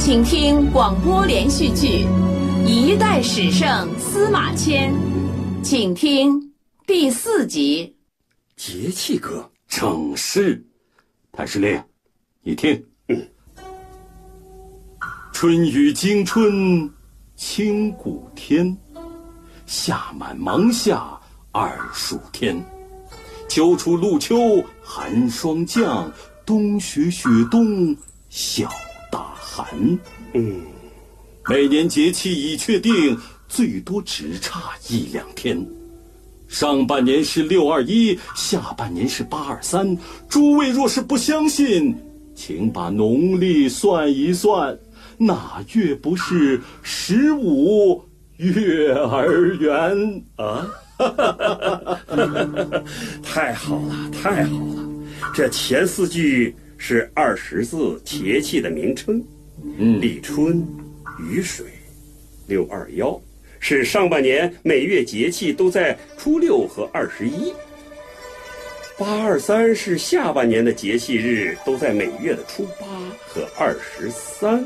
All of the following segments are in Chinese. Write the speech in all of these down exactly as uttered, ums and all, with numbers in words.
请听广播连续剧《一代史圣司马迁》，请听第四集。 节气歌正是。太师令，你听。 嗯。 春雨惊春清谷天，夏满芒夏二暑天。秋出露秋寒霜降，冬雪雪冬小大寒。 嗯， 每年节气已确定，最多只差一两天。上半年是六二一，下半年是八二三。诸位若是不相信，请把农历算一算，哪月不是十五月儿圆啊？ 太好了，太好了！这前四句是二十字节气的名称， 嗯， 立春、雨水、六二幺是上半年每月节气都在初六和二十一，八二三是下半年的节气日都在每月的初八和二十三。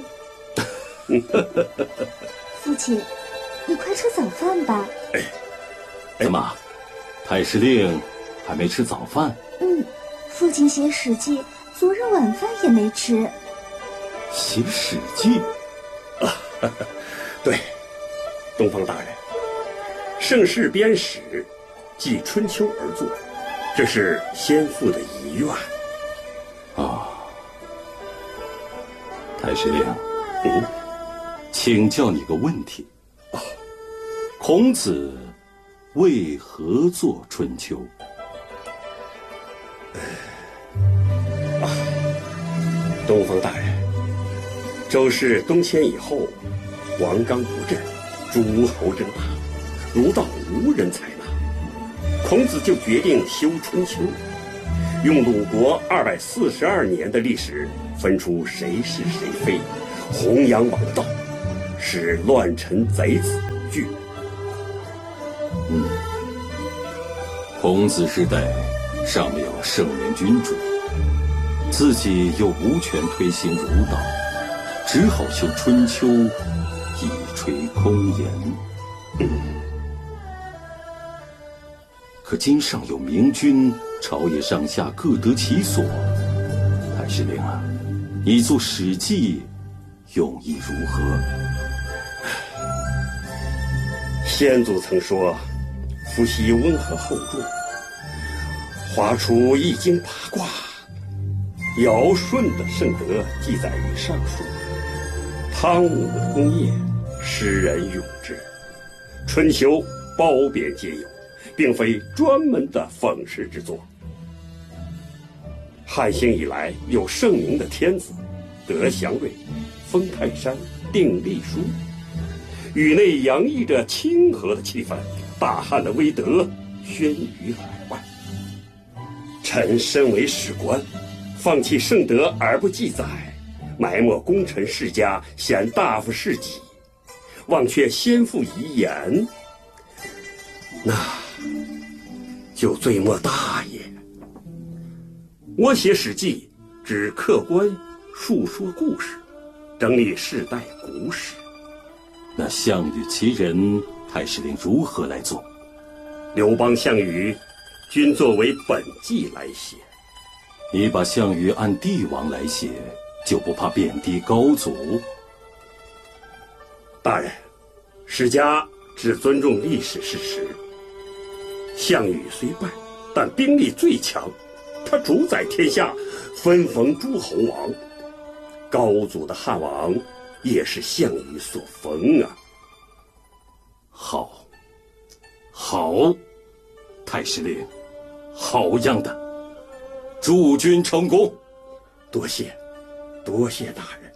父亲，你快吃早饭吧。 哎， 怎么，太师令还没吃早饭？ 嗯，父亲写史记，昨日晚饭也没吃。 写史记？ 啊，呵呵对，东方大人，盛世编史，继春秋而作，这是先父的遗愿。 啊，太师令， 嗯， 请教你个问题。 哦， 孔子为何作春秋？ 啊，东方大人，周氏东迁以后，王纲不振，诸侯争霸，儒道无人采纳，孔子就决定修春秋，用鲁国二百四十二年的历史分出谁是谁非，弘扬王道，使乱臣贼子惧。 嗯，孔子时代尚没有圣明君主，自己又无权推行儒道，只好修春秋以垂空言。 嗯， 可今上有明君，朝野上下各得其所。太师令啊，你做史记用意如何？ 先祖曾说，伏羲温和厚重，画出易经八卦，尧舜的圣德记载于上书，汤武的功业诗人咏之，春秋褒贬皆有，并非专门的讽刺之作。汉兴以来有盛名的天子德祥瑞、封泰山、定历书，语内洋溢着清和的气氛，大汉的威德宣于海外。臣身为史官，放弃圣德而不记载，埋没功臣世家，显大夫事己，忘却先父遗言，那就罪莫大也。我写史记，只客观述说故事，整理世代古史。 那项羽其人，太师令如何来做？ 刘邦、项羽均作为本纪来写。 你把项羽按帝王来写，就不怕贬低高祖？ 大人，史家只尊重历史事实。项羽虽败，但兵力最强，他主宰天下，分封诸侯王。高祖的汉王也是项羽所封啊。 好，好，太师令，好样的！祝君成功。 多谢，多谢大人。